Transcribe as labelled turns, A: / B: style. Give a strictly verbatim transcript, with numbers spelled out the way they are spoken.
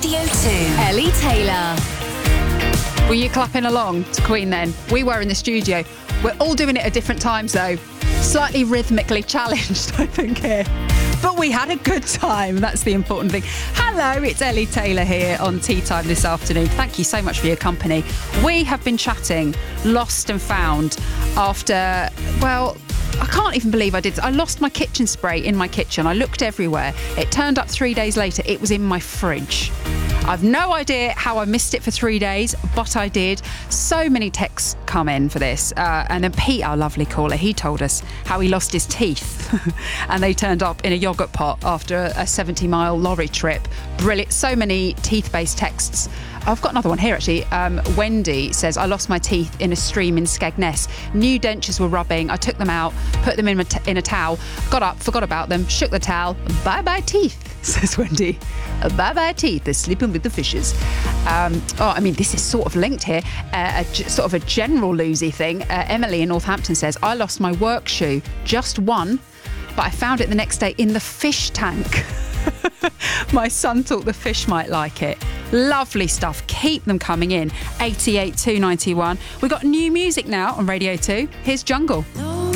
A: Radio two. Ellie Taylor.
B: Were you clapping along to Queen then? We were in the studio. We're all doing it at different times though. Slightly rhythmically challenged, I think, here. But we had a good time. That's the important thing. Hello, it's Ellie Taylor here on Tea Time this afternoon. Thank you so much for your company. We have been chatting lost and found after, well, I can't even believe I did. I lost my kitchen spray in my kitchen. I looked everywhere. It turned up three days later. It was in my fridge. I've no idea how I missed it for three days, but I did. So many texts come in for this. Uh, and then Pete, our lovely caller, he told us how he lost his teeth and they turned up in a yoghurt pot after a seventy mile lorry trip. Brilliant. So many teeth-based texts. I've got another one here, actually. Um, Wendy says, I lost my teeth in a stream in Skegness. New dentures were rubbing. I took them out, put them in a, t- in a towel, got up, forgot about them, shook the towel. Bye-bye teeth, says Wendy. Bye-bye teeth. They're sleeping with the fishes. Um, oh, I mean, this is sort of linked here. Uh, a, sort of a general loosey thing. Uh, Emily in Northampton says, I lost my work shoe, just one, but I found it the next day in the fish tank. My son thought the fish might like it. Lovely stuff. Keep them coming in. eighty-eight two ninety-one. We've got new music now on Radio two. Here's Jungle.